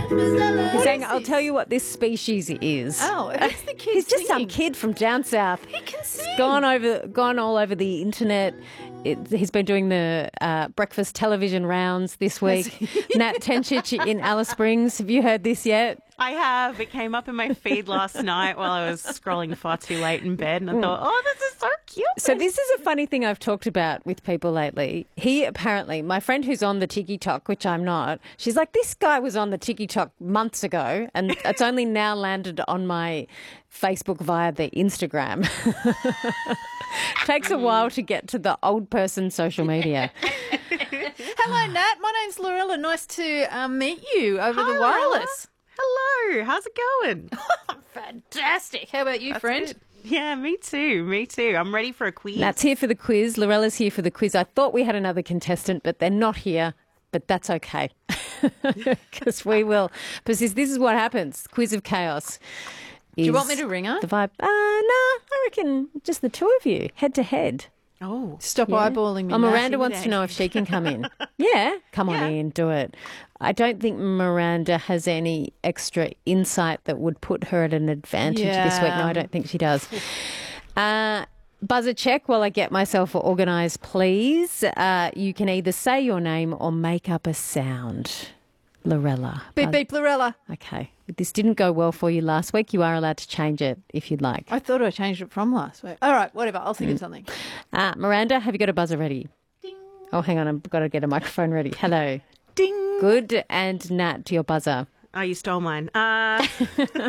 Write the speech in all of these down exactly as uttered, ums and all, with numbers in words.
He's saying, I'll tell you what this species is. Oh, it's the kid He's just singing. some kid from down south. He can sing. He's gone over, gone all over the internet. It, he's been doing the uh, breakfast television rounds this week. Nat Tenchich in Alice Springs. Have you heard this yet? I have. It came up in my feed last night while I was scrolling far too late in bed, and I thought, oh, this is so cute. So this is a funny thing I've talked about with people lately. He apparently, my friend who's on the TikTok, which I'm not, she's like, this guy was on the TikTok months ago, and it's only now landed on my Facebook via the Instagram. Takes a while to get to the old person social media. Hello, Nat. My name's Lorella. Nice to um, meet you over Hi, the wireless. Hello. How's it going? Fantastic. How about you, That's friend? good. Yeah, me too. Me too. I'm ready for a quiz. Nat's here for the quiz. Lorella's here for the quiz. I thought we had another contestant, but they're not here. But that's okay. Because we will. Because this, this is what happens. Quiz of chaos. Do you want me to ring her? The vibe. Uh, no, I reckon just the two of you, head to head. Oh. Stop Yeah. eyeballing me. Oh, Nat. Miranda wants to know if she can come in. Yeah, come on Yeah. in, do it. I don't think Miranda has any extra insight that would put her at an advantage this week. No, Yeah. I don't think she does. Uh, buzzer check while I get myself organised, please. Uh, you can either say your name or make up a sound. Lorella. Beep, Buzz- beep, Lorella. Okay. This didn't go well for you last week. You are allowed to change it if you'd like. I thought I changed it from last week. All right, whatever. I'll think of something. Uh, Miranda, have you got a buzzer ready? Ding. Oh, hang on. I've got to get a microphone ready. Hello. Ding. Good. And Nat, to your buzzer. Oh, you stole mine. Uh, Could be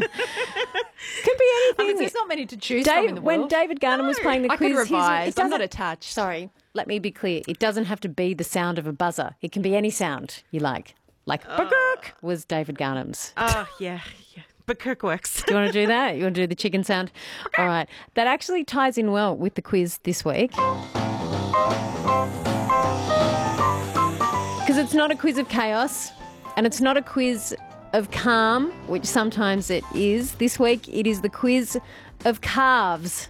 I anything. mean, there's not many to choose from in Dave, the when world. David Garnham was playing the I quiz, could he's- revise. it I'm not doesn't- attached. Sorry, let me be clear. It doesn't have to be the sound of a buzzer. It can be any sound you like. Like "Burgurk" was David Garnham's. oh, yeah, yeah. But Kirk works. Do you want to do that? You want to do the chicken sound? All right. That actually ties in well with the quiz this week. Because it's not a quiz of chaos and it's not a quiz of calm, which sometimes it is. This week it is the quiz of calves.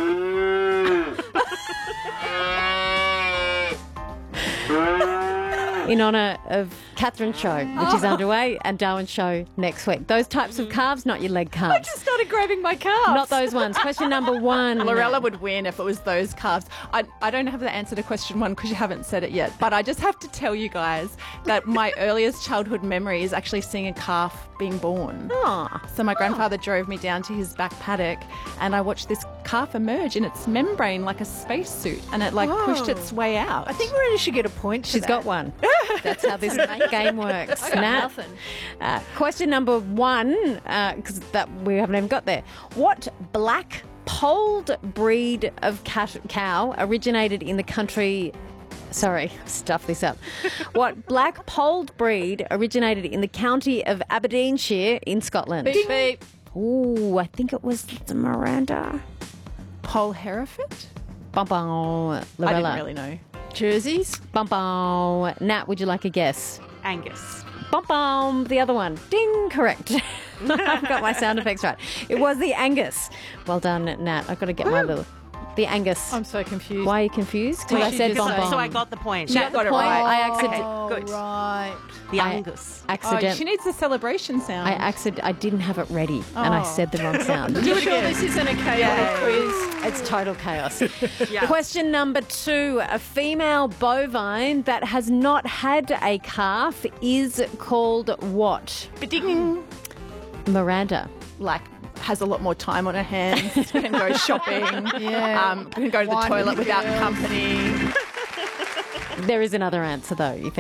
In honour of Catherine's show, which is underway, and Darwin's show next week. Those types of calves, not your leg I calves. just started grabbing my calves. Not those ones. Question number one. Lorella would win if it was those calves. I, I don't have the answer to question one because you haven't said it yet, but I just have to tell you guys that my earliest childhood memory is actually seeing a calf being born. Aw. So my grandfather drove me down to his back paddock and I watched this calf emerge in its membrane like a spacesuit and it like pushed its way out. I think Miranda should get a point. She's got one. That's how this game works. Nat. nothing. Uh, question number one, because that we haven't even got there. What black polled breed of cat, cow originated in the country? Sorry, stuff this up. What black polled breed originated in the county of Aberdeenshire in Scotland? Beep, beep. Ooh, I think it was Miranda. Pole Hereford? Bum bum. I Lorella. didn't really know. Jerseys. Bum bum. Nat, would you like a guess? Angus. Bum bum. The other one. Ding. Correct. I've got my sound effects right. It was the Angus. Well done, Nat. I've got to get my little. The Angus. I'm so confused. Why are you confused? Because Wait, I she said just bum said- bum. So I got the point. She got the got it point. right. I accident. Oh, good. right. The I- Angus. Oh, accident. she needs the celebration sound. I accident. I didn't have it ready, and I Oh. said the wrong sound. You sure this isn't a chaotic quiz? It's total chaos. Yeah. Question number two. A female bovine that has not had a calf is called what? Ding. Miranda. Like has a lot more time on her hands, can go shopping, Yeah. um, can go to the Wine toilet with without girls. company. There is another answer, though. If